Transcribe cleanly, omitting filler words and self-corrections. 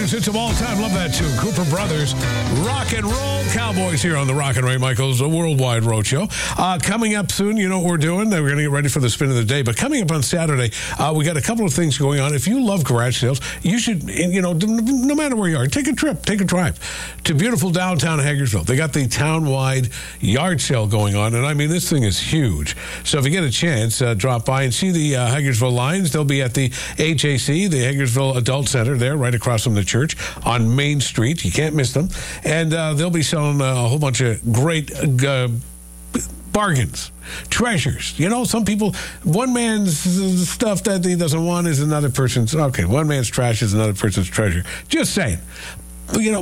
greatest hits of all time. Love that tune. Cooper Brothers, Rock and Roll Cowboys here on the Rock and Ray Michaels Worldwide Roadshow. Coming up soon, you know what we're doing? We're going to get ready for the spin of the day. But coming up on Saturday, we got a couple of things going on. If you love garage sales, you should, no matter where you are, take a drive to beautiful downtown Hagersville. They got the town-wide yard sale going on, and I mean, this thing is huge. So if you get a chance, drop by and see the Hagersville Lions. They'll be at the HAC, the Hagersville Adult Center there, right across from the church on Main Street. You can't miss them. And they'll be selling a whole bunch of great bargains, treasures. Some people, one man's stuff that he doesn't want is another person's. Okay, one man's trash is another person's treasure. Just saying.